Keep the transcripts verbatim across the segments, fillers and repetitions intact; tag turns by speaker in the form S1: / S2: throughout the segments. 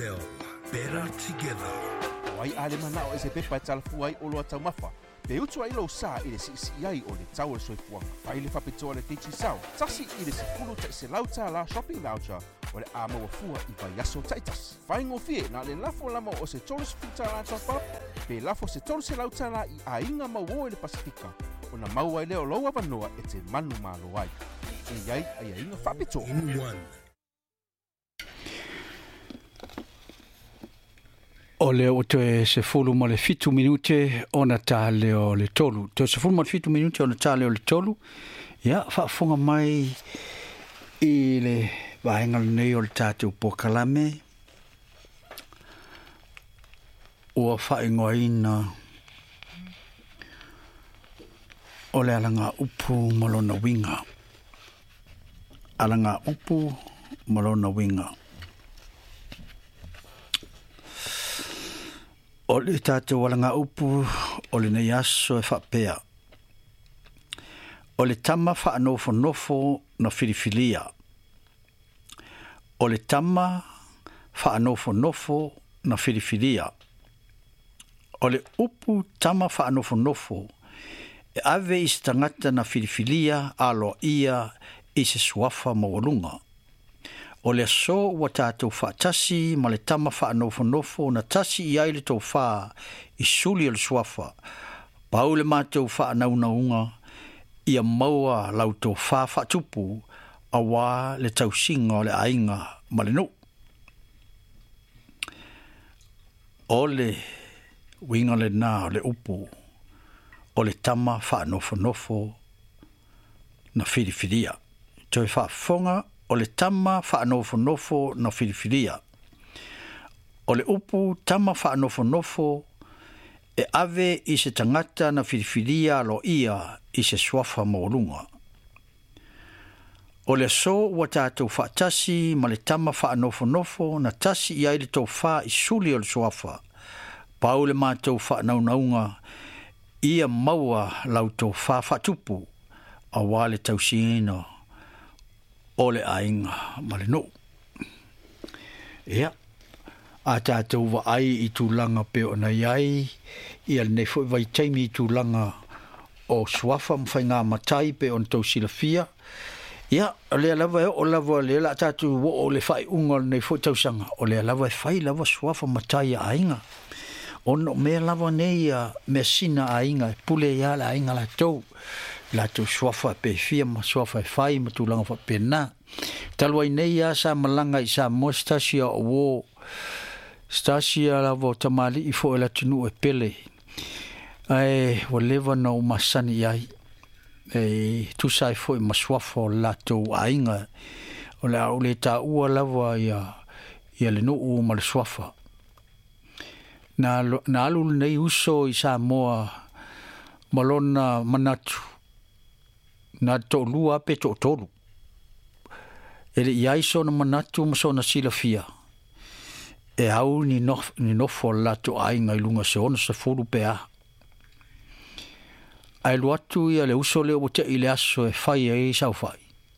S1: Better together.
S2: Wai ale mana o ese pepa talafu ai o loa tau mafa. Pe utu ai lo sa i le si si ai o le tau le soifuanga. Fai le whapitoa le teachi sao. Tasi i le sifulu ta se lauta la shopping voucher o le ama wa fua i vai aso taitas. Fai ngofie na le lafo lama o se tolos futa la tapa. Pe lafo se tolos se lauta la i a inga mau o le Pasifika. O na mau ai leo loa vanoa e te manu malo ai. E iai ai a inga whapitoa.
S1: In one.
S3: O le o te se fulu mo le fitu minute ona ta leo le tolu. Te se fulu mo le fitu minute ona ta leo le tolu. Ia, whaafunga mai i le vahenga nei o le tātou pokalame. Ua whaingoa ina o le alanga upu malona winga. Alanga upu malona winga. O le tātou walanga upu, o le nei aso e whapea. O le tama whaanofo nofo na filifilia. O le tama whaanofo nofo na filifilia. O le upu tama whaanofo nofo e ave i se tangata na filifilia alo ia i se suafa mawalunga. O le so wa tātou whaatasi ma le tama whaanofo nofo na tasi i aile tau wha i suli o le suafa. Pau le mātou whaanaunga ia maua lau tau wha whaatupu a wā le tau singa o le ainga ma le no. O le winga le nā o le upu o le tama whaanofo nofo na whiriwhiria. Toi whaafonga o le tama whaanofo nofo na filifilia. O le upu tama whaanofo nofo e ave i se tangata na filifilia lo ia i se swafa maulunga. O le so wa tātou whaatasi ma le tama whaanofo nofo na tasi i aile tau wha i suli o le swafa. Pau le mātou whaanaunaunga ia maua lau tau wha whatupu a wale tau siena o le ainga ma le no. Ia, a tātou wa ai i tūlanga pe o na iai, i al nei fwoi vai taimi i tūlanga o swafa mwhai ngā matai pe on tau silafia. Ia, le lava e o lava le la tātou wo o le whai unga nei fwoi tau sanga, o le lava e whai lava swafa matai a ainga. O no mea lava nei a mea sina a ainga, pule ia la ainga la tau. La tu swafa pe fia ma swafa e fai ma tu langa fa pena. Talwai nei a sa malanga i sa mo stasia o wo. Stasia la vo tamali i fo e la tunu e pele. Ai, wa lewa na o masani ai. E tu sai fo e ma swafa o la tu ainga. O le au le ta ua lava ia, ia le no u ma le swafa. Na, na alu nei uso i sa moa malona manatu. Na to lua pe to tolu. Ele iai so na manatu ma so na silafia. E au ni no ni no fo la to ai ngai lunga se ona se folu pe a. Ai luatu ia le uso le o te ile aso e fai e sa fai.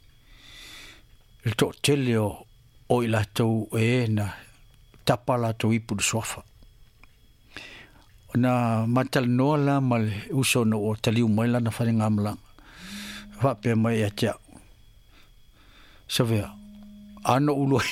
S3: Il to tele o o ila to e na tapala to ipu de sofa. Na matal no la mal uso no o taliu mai la na fai ngamla. Va pe mai a tia. Savea. Ano uloi.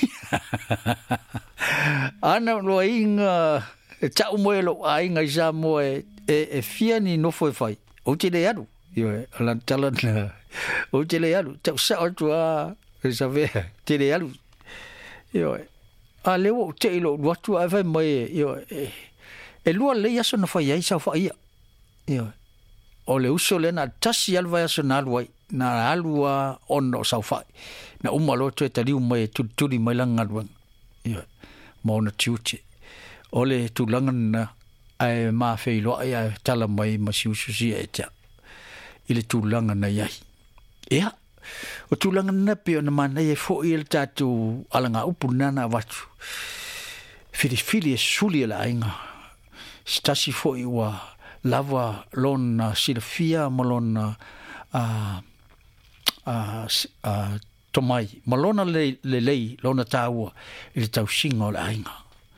S3: Ana uloi nga ta umoelo ai nga ja mo e e fia ni no foi fai. O te le alu. Yo ala talan. O te le alu. Ta sa o tua. Savea. Te le alu. Yo. A lewo te ilo watu ave mai yo e e lua le yaso na fai ai sa fai. Yo. O le uso le na tasi alva yaso na alwai. Na alua ono sau fai. Na umalo te taliu mai tuturi mai langa luang. Ia. Mauna tiuti. Ole tu langan na ai ma fei lo ai tala mai masiususi e tia. Ile tu langan na iai. Ia. O tu langan na pe na mana e fo il tatu alanga upu nana watu. Fili fili e suli la inga. Stasi fo iwa lava lona silafia malona a a a tomai malona le le lei lona taua i tau singa o le ainga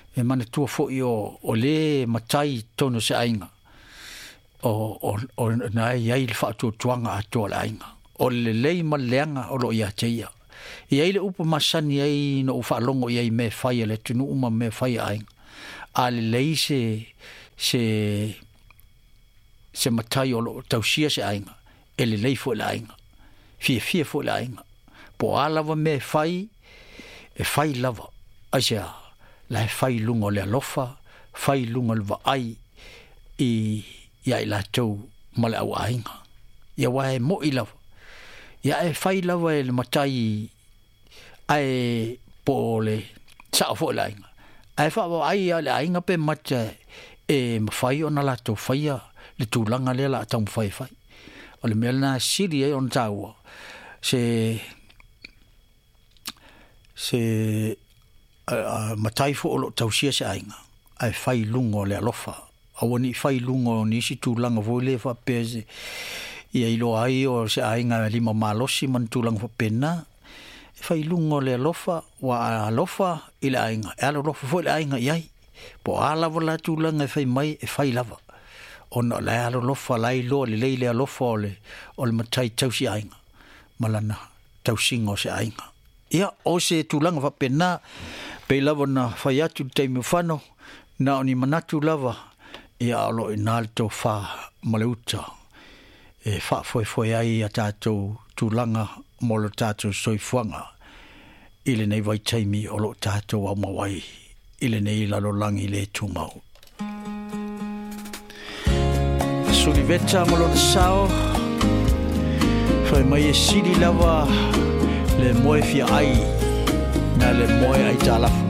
S3: e mana tua fo'i o, o le matai tono se ainga. O, o, o na iai le whaatua tuanga a tua le ainga. O le lei ma leanga o lo ia teia. Iai le upa masani ai no ufa longo iai me whaia le tunu uma me whaia ainga. A le lei se, se, se matai o lo tausia se ainga. E le lei fo le ainga. Fia fia fo le ainga. Po alawa me whai, e whai lava. Aisea, la e whai lunga o le alofa, whai lunga le vaai, i ia i la tau male au ainga. Ia wae mo i lava. Ia e whai lava e le matai ai po le sao fo le ainga. Ai wha ai a le ainga pe mata e mawhai o na la tau whaia le tūlanga le la tau mwhai whai. O le mea na siri e on taua. Se se uh, uh, matai fo o lo tausia se ainga. Ai whai lungo le alofa. Awani whai lungo nisi tūlanga vo le wha pese. Ia ilo ai o se ainga lima malosi man tūlanga wha pena. Whai lungo le alofa wa alofa i le ainga. E alo lofa fo le ainga iai. Po alawa la tūlanga e whai mai e whai lava. Ona le alo lofa lai lo le leile alofa o le, o le matai tausi ainga. Malana tausinga o se ainga. Ia o se tūlanga wha pena. Pei lava na whai atu teimi whano. Na o ni manatu lava. Ia alo i nāle tau wha maleuta. E wha foi foi ai a tātou tūlanga mo lo tātou soifuanga. Ile nei vai teimi o lo tātou au mawai. Ile nei lalo langi le tūmau. Suri veta mo lo sao. Whai mai e siri lava le moe fia ai. Na le moe ai tālafu.